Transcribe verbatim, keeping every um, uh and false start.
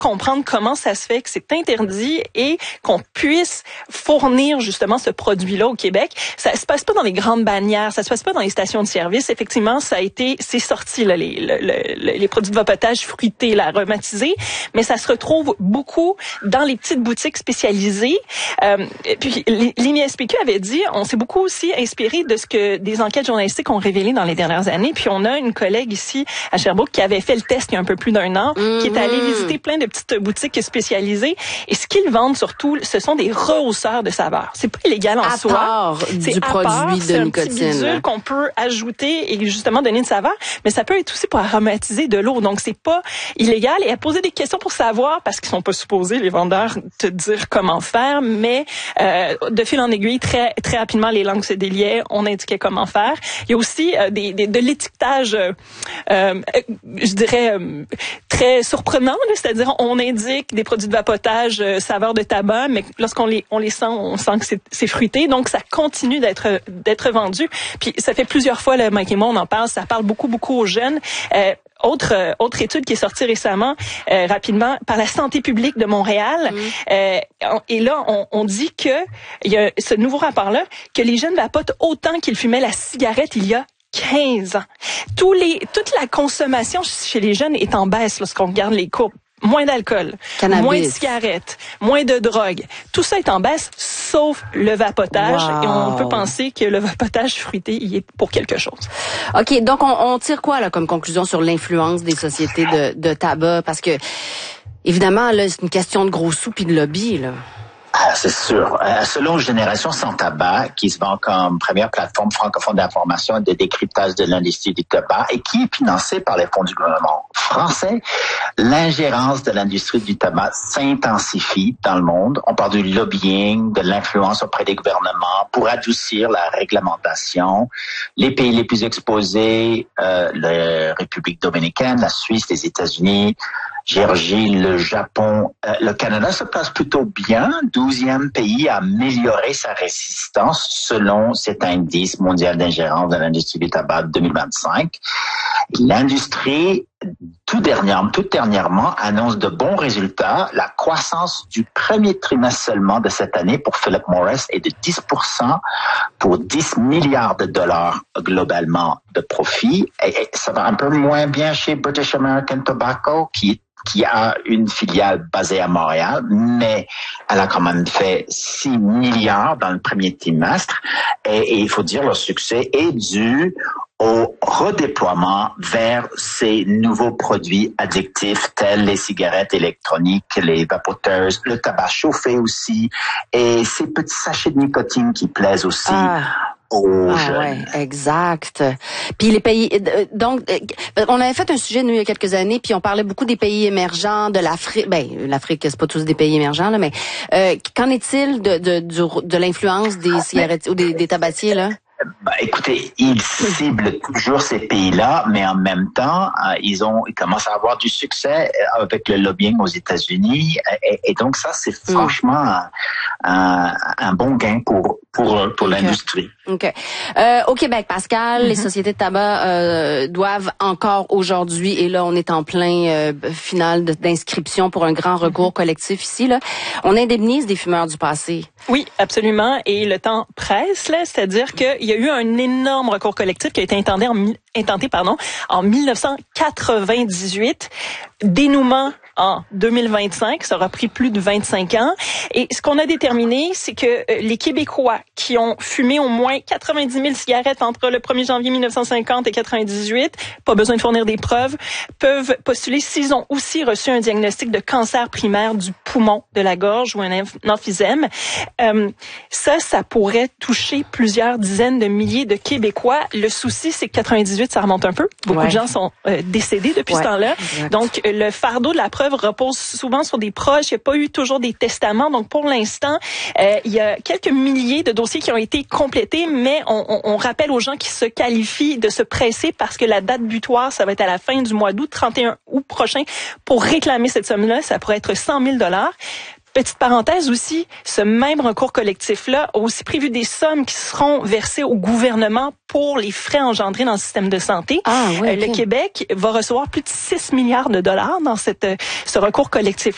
comprendre comment ça se fait que c'est interdit et qu'on puisse fournir justement ce produit-là au Québec. Ça se passe pas dans les grandes bannières, ça se passe pas dans les stations de service. Effectivement, ça a été, c'est sorti là, les, le, le, les produits de vapotage fruités, là, aromatisés, mais ça se retrouve beaucoup dans les petites boutiques spécialisées. Euh, et puis l'I N I S P Q avait dit, on s'est beaucoup aussi inspiré de ce que des enquêtes journalistiques ont révélé dans les dernières années. Puis on a une collègue ici à Sherbrooke qui avait fait le test il y a un peu plus d'un an, mm-hmm. qui est allée visiter plein de petites boutiques spécialisées. Et ce qu'ils vendent surtout, ce sont des rehausseurs de saveurs. C'est pas illégal en à soi. Part c'est du à produit part, de c'est nicotine. C'est un petit bidule qu'on peut ajouter et justement donner une saveur, mais ça peut être aussi pour aromatiser de l'eau. Donc c'est pas illégal. Et à poser des questions pour savoir, parce qu'ils sont pas supposés, les vendeurs, te dire comment faire, mais euh, de fil en aiguille, très très rapidement, les langues se déliaient, on indiquait comment faire. Il y a aussi euh, des, des, de l'étiquetage, euh, euh, je dirais, euh, très surprenant, là, c'est-à-dire on indique des produits de vapotage euh, saveur de tabac, mais lorsqu'on les on les sent, on sent que c'est, c'est fruité, donc ça continue d'être d'être vendu. Puis ça fait plusieurs fois, là, Mike et moi, on en parle, ça parle beaucoup beaucoup aux jeunes. Euh, Autre euh, autre étude qui est sortie récemment, euh, rapidement, par la santé publique de Montréal. Mmh. Euh, et là, on, on dit que il y a ce nouveau rapport-là que les jeunes vapotent autant qu'ils fumaient la cigarette il y a quinze ans. Tous les toute la consommation chez les jeunes est en baisse lorsqu'on regarde les courbes. Moins d'alcool, Cannabis. moins de cigarettes, moins de drogue. Tout ça est en baisse, sauf le vapotage. Wow. Et on peut penser que le vapotage fruité y est pour quelque chose. OK, donc on, on tire quoi là comme conclusion sur l'influence des sociétés de, de tabac? Parce que, évidemment, là, c'est une question de gros sous puis de lobby, là. Ah, c'est sûr. Euh, selon Génération Sans Tabac, qui se vend comme première plateforme francophone d'information et de décryptage de l'industrie du tabac et qui est financée par les fonds du gouvernement français, l'ingérence de l'industrie du tabac s'intensifie dans le monde. On parle du lobbying, de l'influence auprès des gouvernements pour adoucir la réglementation. Les pays les plus exposés, euh, la République dominicaine, la Suisse, les États-Unis, Géorgie, le Japon, euh, le Canada se place plutôt bien, douzième pays à améliorer sa résistance selon cet indice mondial d'ingérence de l'industrie du tabac deux mille vingt-cinq. L'industrie, tout dernièrement, tout dernièrement, annonce de bons résultats. La croissance du premier trimestre seulement de cette année pour Philip Morris est de dix pour cent pour dix milliards de dollars globalement de profit. Et, et ça va un peu moins bien chez British American Tobacco, qui est qui a une filiale basée à Montréal, mais elle a quand même fait six milliards dans le premier trimestre. Et, et il faut dire, le succès est dû au redéploiement vers ces nouveaux produits addictifs tels les cigarettes électroniques, les vapoteuses, le tabac chauffé aussi, et ces petits sachets de nicotine qui plaisent aussi. Ah. aux ah, jeunes. Ouais, exact. Puis les pays, donc, on avait fait un sujet, nous, il y a quelques années, puis on parlait beaucoup des pays émergents, de l'Afrique. Ben, l'Afrique, c'est pas tous des pays émergents, là, mais euh, qu'en est-il de, de, de, de l'influence des cigarettes ou des, des tabatiers, là? Ben, écoutez, ils ciblent toujours ces pays-là, mais en même temps, euh, ils ont, ils commencent à avoir du succès avec le lobbying aux États-Unis, et, et donc ça, c'est mm. franchement un, un, un bon gain pour pour pour okay. l'industrie. Ok. Euh, au Québec, Pascal, mm-hmm. les sociétés de tabac euh, doivent encore aujourd'hui, et là, on est en plein euh, final de, d'inscription pour un grand recours mm-hmm. collectif ici. Là, on indemnise des fumeurs du passé. Oui, absolument. Et le temps presse, là, c'est-à-dire qu'il y a eu un énorme recours collectif qui a été intenté en, intenté, pardon, en dix-neuf cent quatre-vingt-dix-huit. Dénouement en deux mille vingt-cinq, ça aura pris plus de vingt-cinq ans. Et ce qu'on a déterminé, c'est que les Québécois qui ont fumé au moins quatre-vingt-dix mille cigarettes entre le premier janvier mille neuf cent cinquante et quatre-vingt-dix-huit, pas besoin de fournir des preuves, peuvent postuler s'ils ont aussi reçu un diagnostic de cancer primaire du poumon, de la gorge ou un emphysème. Euh, ça, ça pourrait toucher plusieurs dizaines de milliers de Québécois. Le souci, c'est que quatre-vingt-dix-huit, ça remonte un peu. Beaucoup ouais. de gens sont euh, décédés depuis ouais. ce temps-là. Exact. Donc, le fardeau de la preuve repose souvent sur des proches. Il n'y a pas eu toujours des testaments. Donc, pour l'instant, euh, il y a quelques milliers de dossiers qui ont été complétés, mais on, on, on rappelle aux gens qui se qualifient de se presser parce que la date butoir, ça va être à la fin du mois d'août, trente et un août prochain, pour réclamer cette somme-là. Ça pourrait être cent mille dollars. Petite parenthèse aussi, ce même recours collectif-là a aussi prévu des sommes qui seront versées au gouvernement pour les frais engendrés dans le système de santé. Ah, oui, euh, okay. Le Québec va recevoir plus de six milliards de dollars dans cette, ce recours collectif-là.